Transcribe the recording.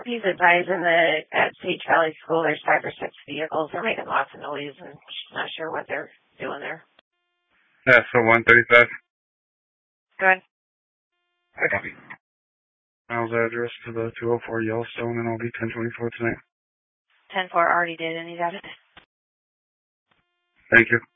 He's advising that at Sage Valley School there's 5 or 6 vehicles. They're making lots of noise and she's not sure what they're doing there. Yeah, so 135. Go ahead. I copy. Miles address to the 204 Yellowstone, and I'll be 1024 tonight. 10-4 already did, and he's at it. Thank you.